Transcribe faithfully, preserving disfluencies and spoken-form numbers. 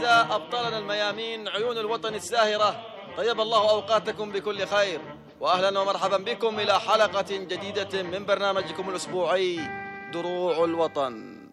أعزاء أبطالنا الميامين عيون الوطن الساهرة، طيب الله أوقاتكم بكل خير، وأهلا ومرحبا بكم إلى حلقة جديدة من برنامجكم الأسبوعي دروع الوطن.